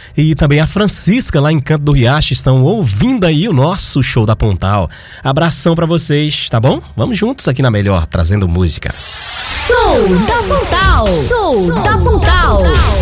e também a Francisca lá em Canto do Riacho estão ouvindo aí o nosso Show da Pontal. Abração pra vocês, tá bom? Vamos juntos aqui na Melhor, trazendo música. Show da Pontal! Show da Pontal!